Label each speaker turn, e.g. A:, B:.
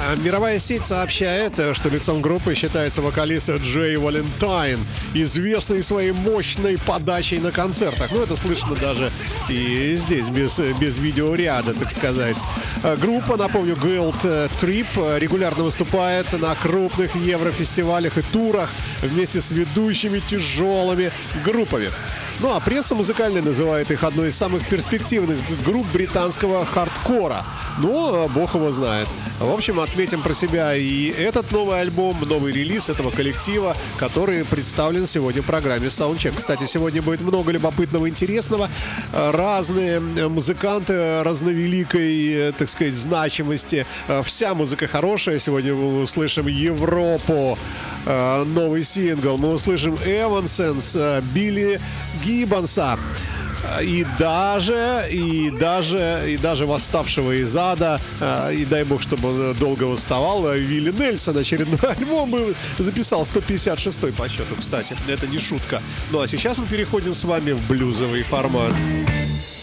A: Мировая сеть сообщает, что лицом группы считается вокалист Джей Валентайн, известный своей мощной подачей на концертах. Ну, это слышно даже и здесь, без видеоряда, так сказать. Группа, напомню, Guilt Trip, регулярно выступает на крупных еврофестивалях и турах вместе с ведущими тяжелыми группами. Ну а пресса музыкальная называет их одной из самых перспективных групп британского хардкора. Но бог его знает. В общем, отметим про себя и этот новый альбом, новый релиз этого коллектива, который представлен сегодня в программе Soundcheck. Кстати, сегодня будет много любопытного, интересного. Разные музыканты разновеликой, так сказать, значимости. Вся музыка хорошая. Сегодня мы услышим Европу, новый сингл. Мы услышим Эвансенс, Билли Гиббонса. И даже восставшего из ада, и дай бог, чтобы он долго восставал, Вилли Нельсон очередной альбом записал, 156-й по счету, кстати. Это не шутка. Ну а сейчас мы переходим с вами в блюзовый формат.